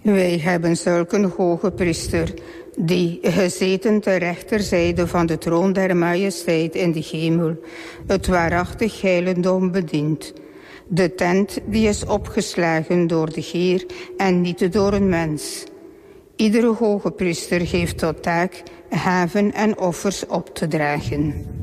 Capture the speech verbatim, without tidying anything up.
Wij hebben zulke hoge priester, die gezeten ter rechterzijde van de troon der majesteit in de hemel, het waarachtig heilendom bedient. De tent die is opgeslagen door de Heer en niet door een mens. Iedere hoge priester heeft tot taak gaven en offers op te dragen.